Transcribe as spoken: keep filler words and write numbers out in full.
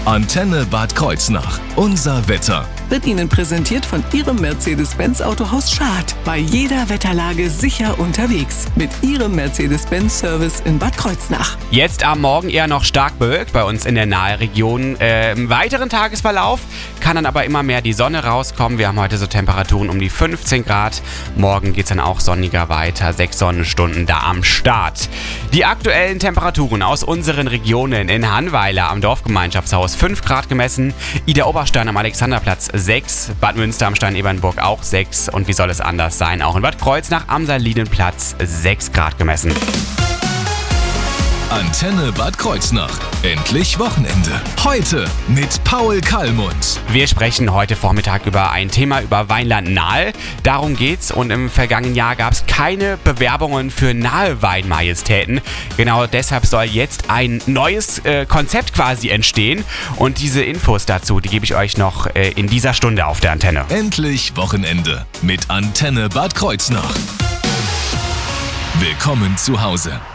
Antenne Bad Kreuznach. Unser Wetter. Wird Ihnen präsentiert von Ihrem Mercedes-Benz Autohaus Schad. Bei jeder Wetterlage sicher unterwegs. Mit Ihrem Mercedes-Benz-Service in Bad Kreuznach. Jetzt am Morgen eher noch stark bewölkt bei uns in der Nahregion. Äh, Im weiteren Tagesverlauf kann dann aber immer mehr die Sonne rauskommen. Wir haben heute so Temperaturen um die fünfzehn Grad. Morgen geht es dann auch sonniger weiter. Sechs Sonnenstunden da am Start. Die aktuellen Temperaturen aus unseren Regionen: in Hannweiler am Dorfgemeinschaftshaus fünf Grad gemessen, Ida Oberstein am Alexanderplatz sechs, Bad Münster am Stein-Ebernburg auch sechs und wie soll es anders sein, auch in Bad Kreuznach am Salidenplatz sechs Grad gemessen. Antenne Bad Kreuznach. Endlich Wochenende. Heute mit Paul Kallmund. Wir sprechen heute Vormittag über ein Thema über Weinland Nahe. Darum geht's, und im vergangenen Jahr gab es keine Bewerbungen für nahe Weinmajestäten. Genau deshalb soll jetzt ein neues äh, Konzept quasi entstehen, und diese Infos dazu, die gebe ich euch noch äh, in dieser Stunde auf der Antenne. Endlich Wochenende mit Antenne Bad Kreuznach. Willkommen zu Hause.